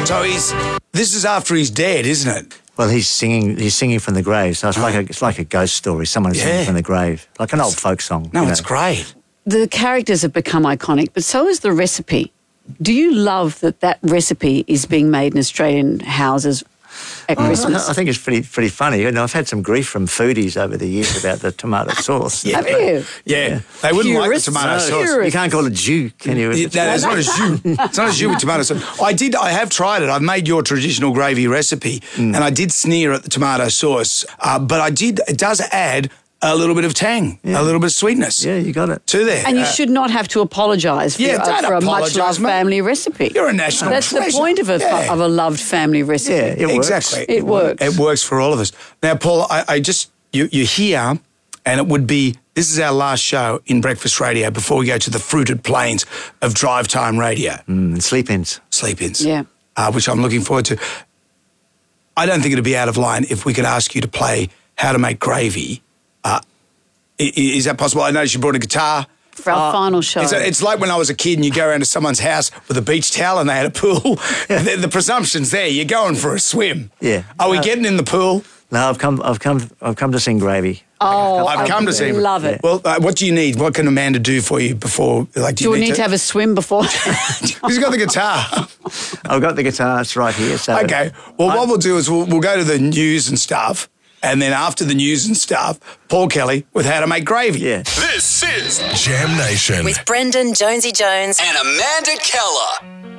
So this is after he's dead, isn't it? Well, he's singing from the grave, so it's like a ghost story. Someone singing from the grave, like an old folk song. No, it's great. The characters have become iconic, but so is the recipe. Do you love that recipe is being made in Australian houses at Christmas? I think it's pretty funny. You know, I've had some grief from foodies over the years about the tomato sauce. Have you? Yeah. They wouldn't like the tomato sauce. You can't call it jus, can you? No, it's not a jus. It's not a jus with tomato sauce. I have tried it. I've made your traditional gravy recipe, and I did sneer at the tomato sauce, but it does add a little bit of tang, a little bit of sweetness. Yeah, you got it. To there. And you should not have to apologise for a much-loved family recipe. You're a national That's treasure. the point of a loved family recipe. Yeah, it works. Exactly. It works. It works for all of us. Now, Paul, you're here, and this is our last show in Breakfast Radio before we go to the fruited plains of drive time radio. And sleep-ins. Sleep-ins. Yeah. Which I'm looking forward to. I don't think it'd be out of line if we could ask you to play How to Make Gravy. Is that possible? I noticed you brought a guitar. For our final show. It's like when I was a kid and you go around to someone's house with a beach towel and they had a pool. The presumption's there. You're going for a swim. Yeah. Are we getting in the pool? No, I've come to sing gravy. Oh, I've come to sing. Love it. Well, what do you need? What can Amanda do for you before? Do we need to have a swim before? Who's got the guitar? I've got the guitar. It's right here. So Okay. Well, what we'll do is we'll go to the news and stuff. And then after the news and stuff, Paul Kelly with How to Make Gravy. Yeah. This is Jam Nation with Brendan Jonesy Jones and Amanda Keller.